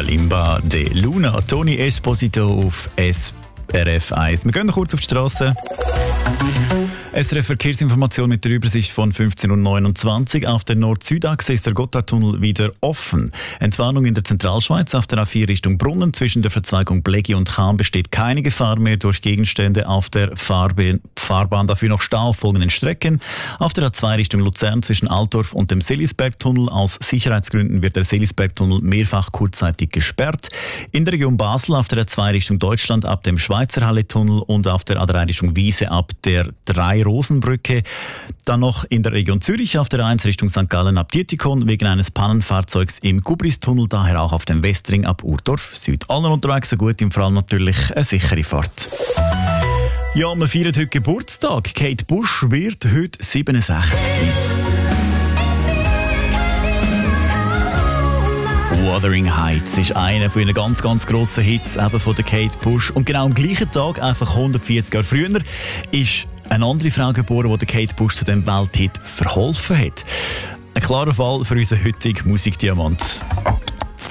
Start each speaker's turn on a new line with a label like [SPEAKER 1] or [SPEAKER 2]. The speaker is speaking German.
[SPEAKER 1] Kalimba de Luna, Toni Esposito auf SRF 1. Wir gehen noch kurz auf die Straße. SRF Verkehrsinformation mit der Übersicht von 15.29 Uhr. Auf der Nord-Süd-Achse ist der Gotthardtunnel wieder offen. Entwarnung in der Zentralschweiz auf der A4 Richtung Brunnen. Zwischen der Verzweigung Bleggi und Cham besteht keine Gefahr mehr durch Gegenstände auf der Fahrbahn. Dafür noch Stau auf folgenden Strecken. Auf der A2 Richtung Luzern zwischen Altdorf und dem Seelisbergtunnel. Aus Sicherheitsgründen wird der Seelisbergtunnel mehrfach kurzzeitig gesperrt. In der Region Basel auf der A2 Richtung Deutschland ab dem Schweizerhalle-Tunnel und auf der A3 Richtung Wiese ab der 3 Rosenbrücke. Dann noch in der Region Zürich auf der 1 Richtung St. Gallen ab Dietikon wegen eines Pannenfahrzeugs im Gubristunnel, daher auch auf dem Westring ab Urdorf Süd. Allen unterwegs so gut, im Fall natürlich eine sichere Fahrt. Ja, wir feiern heute Geburtstag. Kate Bush wird heute 67. Wuthering Heights ist einer von ihren ganz, ganz grossen Hits eben von der Kate Bush. Und genau am gleichen Tag, einfach 140 Jahre früher, ist eine andere Frau geboren, die der Kate Bush zu diesem Welthit verholfen hat. Ein klarer Fall für unseren heutigen Musikdiamant.